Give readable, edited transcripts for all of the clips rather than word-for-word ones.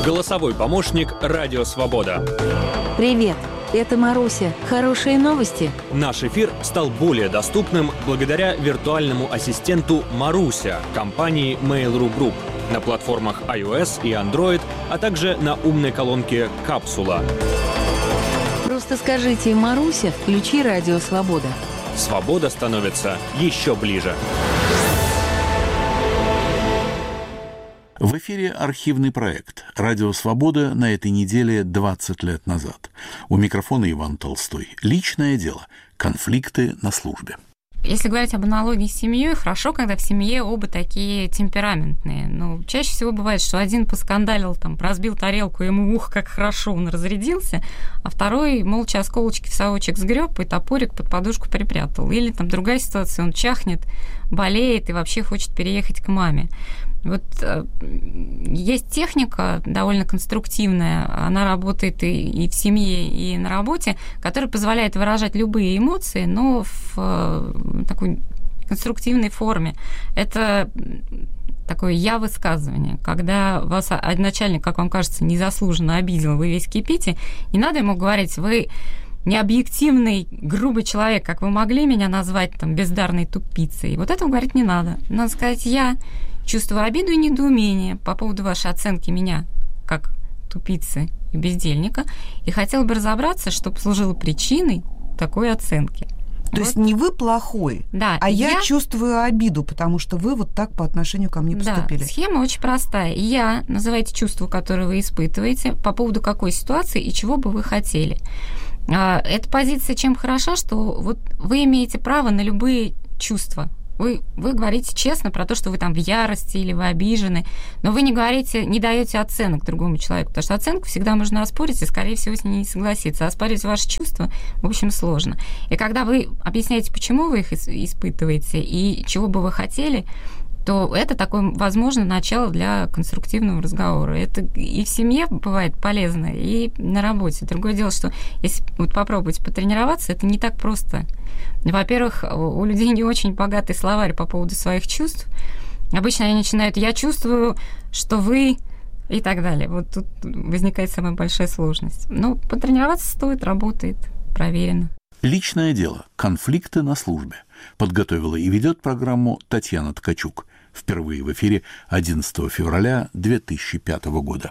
Голосовой помощник «Радио Свобода». Привет, это Маруся. Хорошие новости? Наш эфир стал более доступным благодаря виртуальному ассистенту «Маруся» компании Mail.ru Group на платформах iOS и Android, а также на умной колонке «Капсула». Просто скажите «Маруся, включи Радио Свобода». Свобода становится еще ближе. В эфире архивный проект «Радио Свобода» на этой неделе 20 лет назад. У микрофона Иван Толстой. Личное дело. Конфликты на службе. Если говорить об аналогии с семьей, хорошо, когда в семье оба такие темпераментные. Но чаще всего бывает, что один поскандалил, разбил тарелку, ему как хорошо, он разрядился, а второй молча осколочки в совочек сгреб и топорик под подушку припрятал. Или другая ситуация, он чахнет, болеет и вообще хочет переехать к маме. Вот есть техника довольно конструктивная, она работает и в семье, и на работе, которая позволяет выражать любые эмоции, но в такой конструктивной форме. Это такое «я-высказывание». Когда вас начальник, как вам кажется, незаслуженно обидел, вы весь кипите, не надо ему говорить: вы необъективный, грубый человек, как вы могли меня назвать бездарной тупицей. Вот этого говорить не надо. Надо сказать: я чувствую обиду и недоумение по поводу вашей оценки меня как тупицы и бездельника, и хотела бы разобраться, что послужило причиной такой оценки. То есть не вы плохой, да, а я чувствую обиду, потому что вы вот так по отношению ко мне поступили. Да, схема очень простая. Я, называйте чувство, которое вы испытываете, по поводу какой ситуации и чего бы вы хотели. Эта позиция чем хороша, что вот вы имеете право на любые чувства. Вы говорите честно про то, что вы в ярости или вы обижены, но вы не даете оценок другому человеку, потому что оценку всегда можно оспорить и, скорее всего, с ней не согласиться. Оспорить ваши чувства, в общем, сложно. И когда вы объясняете, почему вы их испытываете и чего бы вы хотели, то это такое, возможно, начало для конструктивного разговора. Это и в семье бывает полезно, и на работе. Другое дело, что если попробовать потренироваться, это не так просто. Во-первых, у людей не очень богатый словарь по поводу своих чувств. Обычно они начинают: я чувствую, что вы... и так далее. Вот тут возникает самая большая сложность. Но потренироваться стоит, работает, проверено. Личное дело. Конфликты на службе. Подготовила и ведет программу Татьяна Ткачук. Впервые в эфире 11 февраля 2005 года.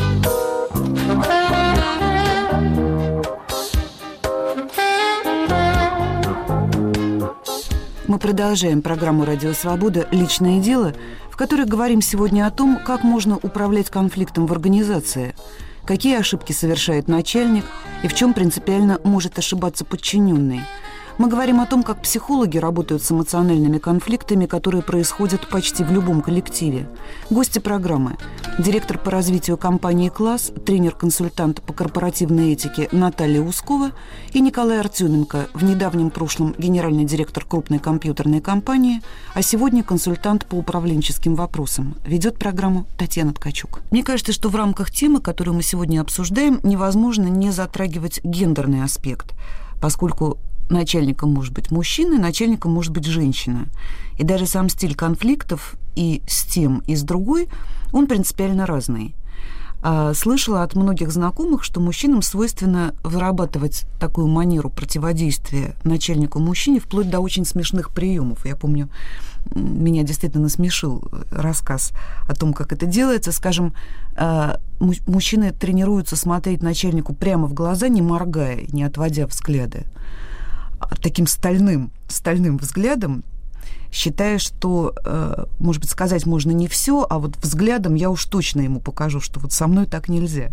Мы продолжаем программу «Радио Свобода. Личное дело», в которой говорим сегодня о том, как можно управлять конфликтом в организации, какие ошибки совершает начальник и в чем принципиально может ошибаться подчиненный. Мы говорим о том, как психологи работают с эмоциональными конфликтами, которые происходят почти в любом коллективе. Гости программы – директор по развитию компании «Класс», тренер-консультант по корпоративной этике Наталья Ускова и Николай Артеменко, в недавнем прошлом генеральный директор крупной компьютерной компании, а сегодня консультант по управленческим вопросам. Ведет программу Татьяна Ткачук. Мне кажется, что в рамках темы, которую мы сегодня обсуждаем, невозможно не затрагивать гендерный аспект, поскольку начальником может быть мужчина, начальником может быть женщина. И даже сам стиль конфликтов и с тем, и с другой, он принципиально разный. Слышала от многих знакомых, что мужчинам свойственно вырабатывать такую манеру противодействия начальнику-мужчине вплоть до очень смешных приемов. Я помню, меня действительно насмешил рассказ о том, как это делается. Скажем, мужчины тренируются смотреть начальнику прямо в глаза, не моргая, не отводя взгляда, таким стальным взглядом, считая, что, может быть, сказать можно не все, а вот взглядом я уж точно ему покажу, что вот со мной так нельзя.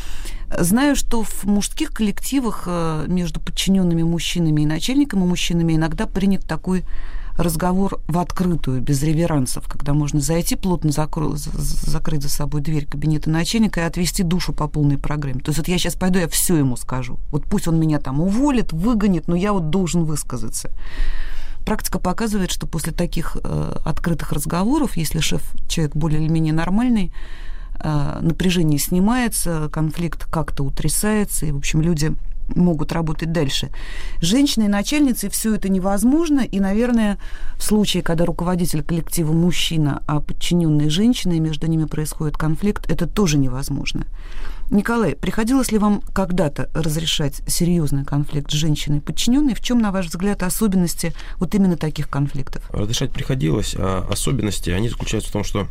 Знаю, что в мужских коллективах между подчиненными мужчинами и начальниками мужчинами иногда принят такой разговор в открытую, без реверансов, когда можно зайти, плотно закрыть за собой дверь кабинета начальника и отвести душу по полной программе. То есть вот я сейчас пойду, я все ему скажу. Вот пусть он меня уволит, выгонит, но я вот должен высказаться. Практика показывает, что после таких открытых разговоров, если человек более или менее нормальный, напряжение снимается, конфликт как-то утрясается, и, в общем, люди могут работать дальше. С женщиной-начальницей все это невозможно, и, наверное, в случае, когда руководитель коллектива мужчина, а подчиненные женщины, и между ними происходит конфликт, это тоже невозможно. Николай, приходилось ли вам когда-то разрешать серьезный конфликт с женщиной-подчиненной? В чем, на ваш взгляд, особенности вот именно таких конфликтов? Разрешать приходилось, а особенности, они заключаются в том, что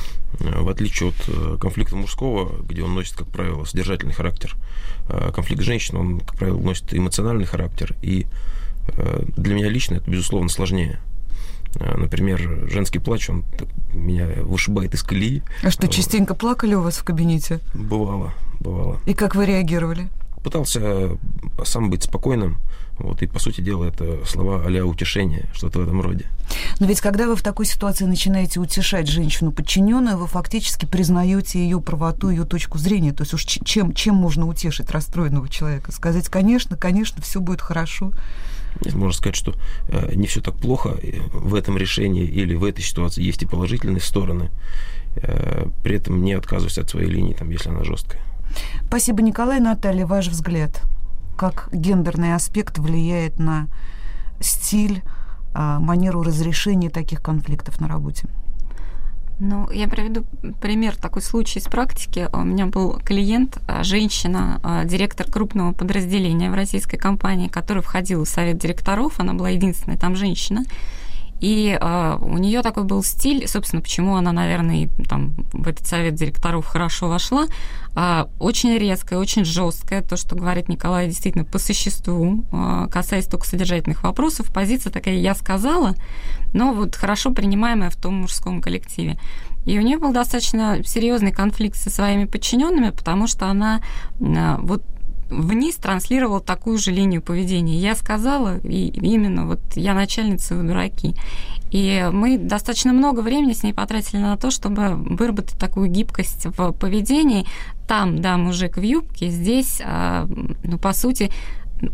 в отличие от конфликта мужского, где он носит, как правило, содержательный характер, конфликт женщин, он, как правило, носит эмоциональный характер, и для меня лично это, безусловно, сложнее. Например, женский плач, он меня вышибает из колеи. А что, частенько плакали у вас в кабинете? Бывало. И как вы реагировали? Пытался сам быть спокойным, и, по сути дела, это слова а-ля утешение, что-то в этом роде. Но ведь когда вы в такой ситуации начинаете утешать женщину-подчиненную, вы фактически признаете ее правоту, ее точку зрения. То есть уж чем можно утешить расстроенного человека? Сказать, конечно, все будет хорошо. Нет, можно сказать, что не все так плохо в этом решении или в этой ситуации. Есть и положительные стороны. При этом не отказываюсь от своей линии, если она жесткая. Спасибо, Николай. Наталья, ваш взгляд, как гендерный аспект влияет на стиль, манеру разрешения таких конфликтов на работе? Ну, я приведу пример, такой случай из практики. У меня был клиент, женщина, директор крупного подразделения в российской компании, которая входила в совет директоров, она была единственная там женщина. И у нее такой был стиль, собственно, почему она, наверное, там, в этот совет директоров хорошо вошла, очень резкая, очень жесткая, то, что говорит Николай, действительно, по существу, касаясь только содержательных вопросов, позиция такая «я сказала», но вот хорошо принимаемая в том мужском коллективе. И у нее был достаточно серьезный конфликт со своими подчиненными, потому что она вот вниз транслировала такую же линию поведения. Я сказала, и именно вот я начальница, вы дураки. И мы достаточно много времени с ней потратили на то, чтобы выработать такую гибкость в поведении. Там, да, мужик в юбке, здесь, по сути,